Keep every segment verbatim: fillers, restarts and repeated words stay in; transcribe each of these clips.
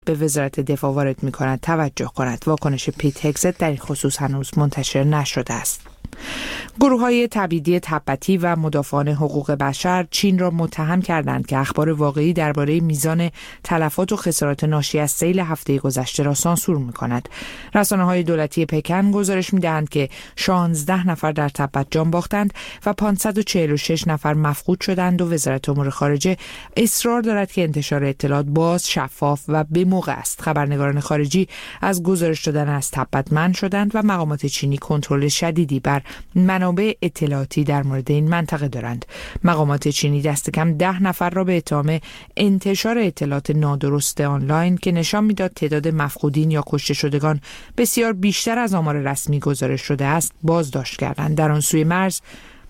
به وزارت دفاع وارد می‌کند توجه کند. واکنش پیت هگزت در این خصوص هنوز منتشر نشده است. گروه‌های تبعیدی تبتی و مدافعان حقوق بشر چین را متهم کردند که اخبار واقعی درباره میزان تلفات و خسارات ناشی از سیل هفته گذشته را سانسور می‌کند. رسانه‌های دولتی پکن گزارش می‌دهند که شانزده نفر در تبت جان باختند و پانصد و چهل و شش نفر مفقود شدند و وزارت امور خارجه اصرار دارد که انتشار اطلاعات باز، شفاف و به موقع است. خبرنگاران خارجی از گزارش دادن از تبت منع شدند و مقامات چینی کنترل شدیدی بر منابع اطلاعاتی در مورد این منطقه دارند. مقامات چینی دست کم ده نفر را به اتهام انتشار اطلاعات نادرست آنلاین که نشان میداد تعداد مفقودین یا کشته شدگان بسیار بیشتر از آمار رسمی گزارش شده است بازداشت کردند. در آن سوی مرز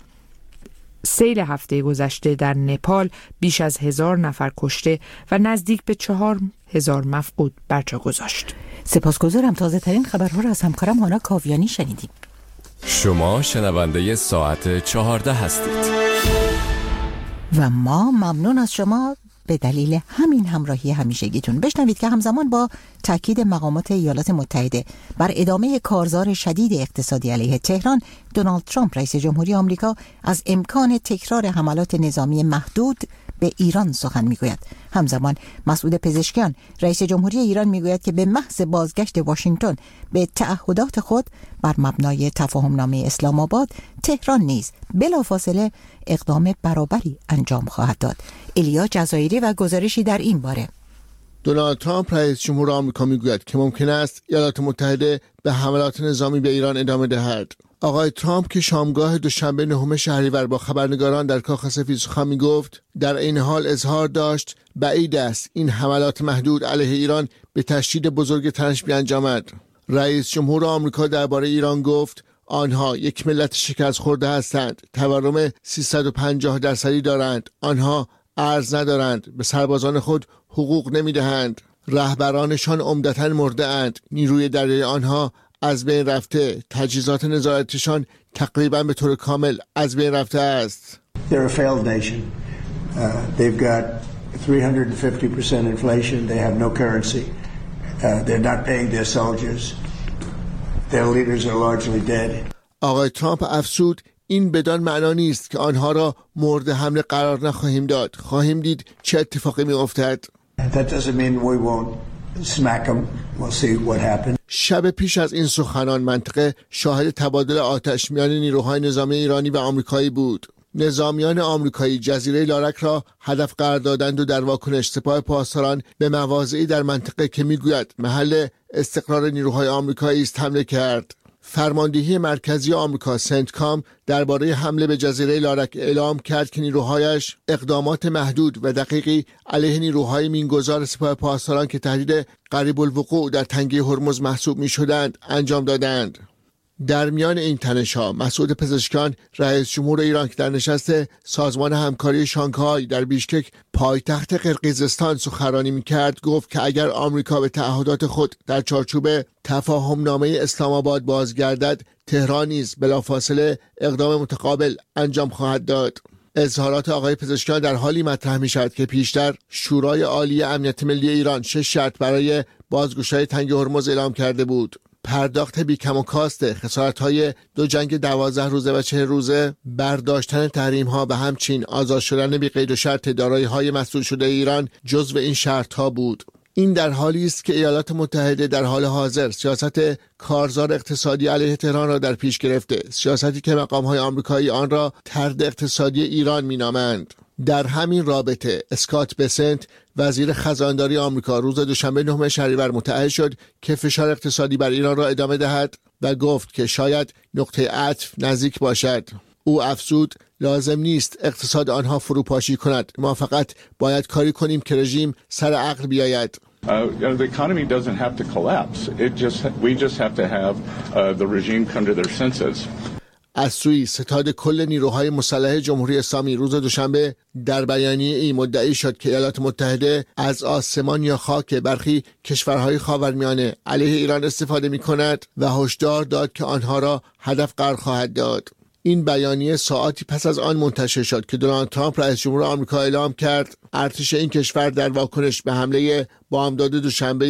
سیل هفته گذشته در نپال بیش از هزار نفر کشته و نزدیک به چهار هزار مفقود برجا گذاشت. سپاسگزارم. تازه ترین خبرها را از همکارم هانا کاویانی شنیدیم. شما شنونده ساعت چهارده هستید و ما ممنون از شما به دلیل همین همراهی همیشگیتون. بشنوید که همزمان با تاکید مقامات ایالات متحده بر ادامه کارزار شدید اقتصادی علیه تهران، دونالد ترامپ رئیس جمهوری آمریکا از امکان تکرار حملات نظامی محدود به ایران سخن میگوید. همزمان مسعود پزشکیان رئیس جمهوری ایران میگوید که به محض بازگشت واشنگتن به تعهدات خود بر مبنای تفاهمنامه اسلام آباد، تهران نیز بلافاصله اقدام برابری انجام خواهد داد. ایلیا جزایری و گزارشی در این باره. دونالد ترامپ رئیس جمهور آمریکا میگوید که ممکن است ایالات متحده به حملات نظامی به ایران ادامه دهد. آقای ترامپ که شامگاه دوشنبه نهم شهریور با خبرنگاران در کاخ سفید سخن می‌گفت، در این حال اظهار داشت بعید است این حملات محدود علیه ایران به تشدید بزرگ تنش بیانجامد. رئیس جمهور آمریکا درباره ایران گفت آنها یک ملت شکست خورده هستند، تورم سیصد و پنجاه درصدی دارند، آنها ارز ندارند، به سربازان خود حقوق نمی‌دهند، رهبرانشان عمدتاً مرده اند، نیروی دریایی آنها از بین رفته، تجهیزات نظارتشان تقریبا به طور کامل از بین رفته است. They're a failed nation. Uh, they've got three hundred fifty percent inflation. They have no currency. Uh, they're not paying their soldiers. Their leaders are largely dead. آقای ترامپ افزود این بدان معنا نیست که آنها را مورد حمله قرار نخواهیم داد. خواهیم دید چه اتفاقی می افتد. That doesn't mean we won't smack them. We'll see what happens. شب پیش از این سخنان منطقه شاهد تبادل آتش میان نیروهای نظامی ایرانی و آمریکایی بود. نظامیان آمریکایی جزیره لارک را هدف قرار دادند و در واکنش سپاه پاسداران به مواضعی در منطقه که میگوید محل استقرار نیروهای آمریکایی است حمله کرد. فرماندهی مرکزی آمریکا سنتکام درباره حمله به جزیره لارک اعلام کرد که نیروهایش اقدامات محدود و دقیقی علیه نیروهای مینگذار سپاه پاسداران که تهدید قریب الوقوع در تنگه هرمز محسوب می‌شدند انجام دادند. در میان این تنش‌ها مسعود پزشکیان رئیس جمهور ایران که در نشست سازمان همکاری شانگهای در بیشکک پایتخت قرقیزستان سخنرانی می‌کرد گفت که اگر آمریکا به تعهدات خود در چارچوب تفاهمنامه اسلام آباد بازگردد، تهران نیز بلافاصله اقدام متقابل انجام خواهد داد. اظهارات آقای پزشکیان در حالی مطرح می‌شود که پیشتر شورای عالی امنیت ملی ایران شش شرط برای بازگشایی تنگ هرمز اعلام کرده بود. پرداخت بیکم و کاست خسارت‌های دو جنگ دوازده روزه و چهل روزه، برداشتن تحریم‌ها و همچنین آزاد شدن بی قید و شرط دارایی‌های مسدود شده ایران جزو این شرط‌ها بود. این در حالی است که ایالات متحده در حال حاضر سیاست کارزار اقتصادی علیه تهران را در پیش گرفته، سیاستی که مقام‌های آمریکایی آن را طرد اقتصادی ایران می‌نامند. در همین رابطه اسکات بسنت وزیر خزانداری آمریکا روز دوشنبه نهم شهریور متعهد شد که فشار اقتصادی بر ایران را ادامه دهد و گفت که شاید نقطه عطف نزدیک باشد. او افزود لازم نیست اقتصاد آنها فروپاشی کند، ما فقط باید کاری کنیم که رژیم سر عقل بیاید. Uh, you know, the economy doesn't have to collapse. It just we just have to have uh, the regime come to their senses. از سوی ستاد کل نیروهای مسلح جمهوری اسلامی روز دوشنبه در بیانیه ای مدعی شد که ایالات متحده از آسمان یا خاک برخی کشورهای خاورمیانه علیه ایران استفاده می کند و هشدار داد که آنها را هدف قرار خواهد داد. این بیانیه ساعتی پس از آن منتشر شد که دونالد ترامپ رئیس جمهور آمریکا اعلام کرد ارتش این کشور در واکنش به حمله بامداد دوشنبه